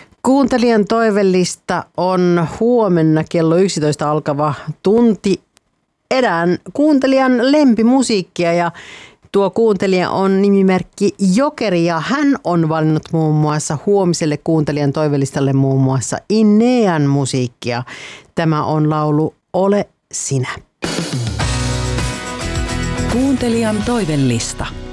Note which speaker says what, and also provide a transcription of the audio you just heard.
Speaker 1: Kuuntelijan toivellista on huomenna kello 11 alkava tunti erään kuuntelijan lempimusiikkia ja tuo kuuntelija on nimimerkki Jokeri ja hän on valinnut muun muassa huomiselle kuuntelijan toivellistalle muun muassa Inean musiikkia. Tämä on laulu Ole sinä.
Speaker 2: Kuuntelijan toivellista.